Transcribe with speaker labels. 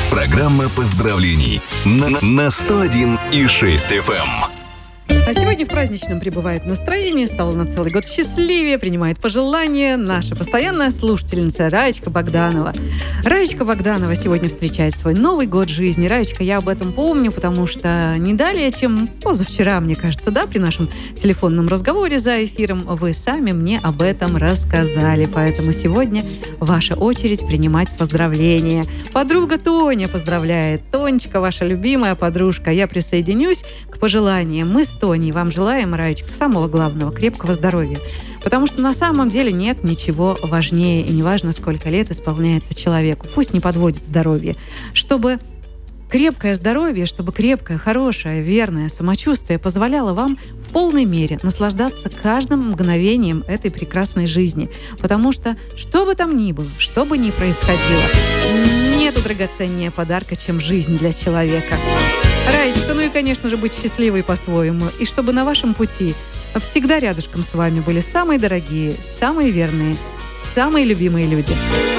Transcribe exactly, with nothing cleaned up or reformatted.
Speaker 1: Программа поздравлений на, на сто один и шесть эф эм.
Speaker 2: А сегодня в праздничном пребывает настроении, стала на целый год счастливее, принимает пожелания наша постоянная слушательница Раечка Богданова. Раечка Богданова сегодня встречает свой Новый год жизни. Раечка, я об этом помню, потому что не далее, чем позавчера, мне кажется, да, при нашем телефонном разговоре за эфиром, вы сами мне об этом рассказали. Поэтому сегодня ваша очередь принимать поздравления. Подруга Тоня поздравляет. Тонечка, ваша любимая подружка. Я присоединюсь к пожеланиям. Мы с Тоней вам желаем, Раечка, самого главного, крепкого здоровья. Потому что на самом деле нет ничего важнее, и неважно, сколько лет исполняется человеку. Пусть не подводит здоровье. Чтобы крепкое здоровье, чтобы крепкое, хорошее, верное самочувствие позволяло вам в полной мере наслаждаться каждым мгновением этой прекрасной жизни. Потому что, что бы там ни было, что бы ни происходило, нету драгоценнее подарка, чем жизнь для человека. Раечка, ну и, конечно же, быть счастливой по-своему. И чтобы на вашем пути всегда рядышком с вами были самые дорогие, самые верные, самые любимые люди.